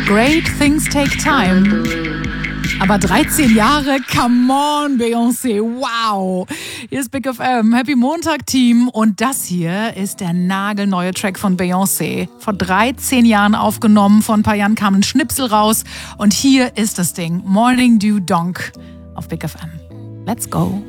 Great things take time. Aber 13 Jahre, come on, Beyoncé, wow. Hier ist Big FM, Happy Montag, Team. Und das hier ist der nagelneue Track von Beyoncé. Vor 13 Jahren aufgenommen, vor ein paar Jahren kam ein Schnipsel raus. Und hier ist das Ding, Morning Dew Donk auf Big FM. Let's go.